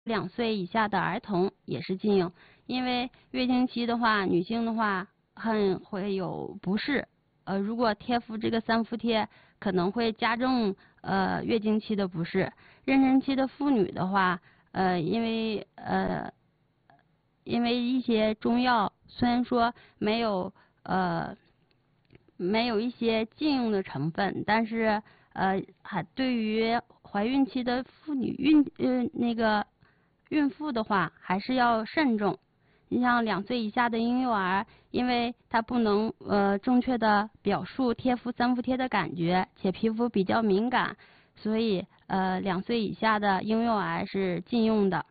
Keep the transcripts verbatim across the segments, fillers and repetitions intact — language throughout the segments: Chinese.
两岁以下的儿童也是禁用，因为月经期的话，女性的话很会有不适，呃，如果贴敷这个三伏贴，可能会加重呃月经期的不适。妊娠期的妇女的话，呃，因为呃，因为一些中药虽然说没有呃没有一些禁用的成分，但是呃还对于怀孕期的妇女孕呃那个孕妇的话，还是要慎重。你像两岁以下的婴幼儿，因为他不能呃正确的表述贴敷三伏贴的感觉，且皮肤比较敏感，所以呃两岁以下的婴幼儿是禁用的。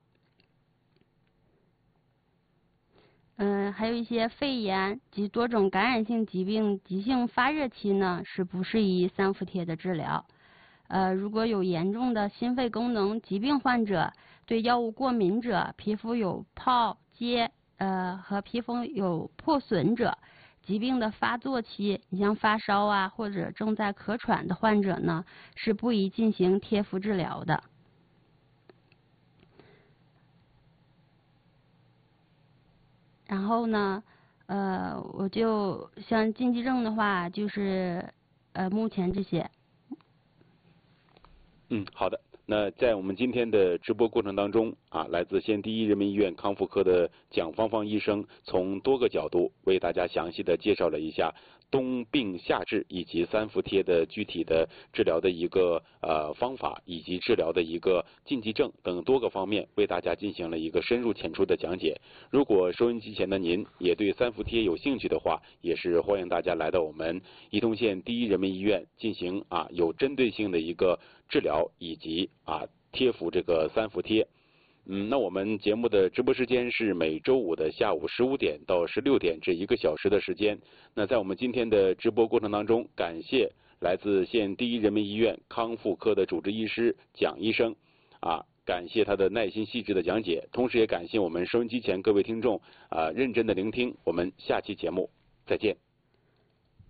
嗯、呃，还有一些肺炎及多种感染性疾病急性发热期呢，是不适宜三伏贴的治疗。呃，如果有严重的心肺功能疾病患者，对药物过敏者，皮肤有泡疖呃和皮肤有破损者，疾病的发作期，你像发烧啊或者正在咳喘的患者呢，是不宜进行贴敷治疗的。然后呢，呃，我就像禁忌症的话，就是呃目前这些。 嗯，好的。那在我们今天的直播过程当中啊，来自县第一人民医院康复科的蒋芳芳医生，从多个角度为大家详细的介绍了一下冬病夏治以及三伏贴的具体的治疗的一个呃方法，以及治疗的一个禁忌症等多个方面，为大家进行了一个深入浅出的讲解。如果收音机前的您也对三伏贴有兴趣的话，也是欢迎大家来到我们伊通县第一人民医院进行啊有针对性的一个治疗以及啊贴敷这个三伏贴。嗯，那我们节目的直播时间是每周五的下午十五点到十六点，这一个小时的时间。那在我们今天的直播过程当中，感谢来自县第一人民医院康复科的主治医师蒋医生，啊，感谢他的耐心细致的讲解，同时也感谢我们收音机前各位听众啊认真的聆听。我们下期节目再见。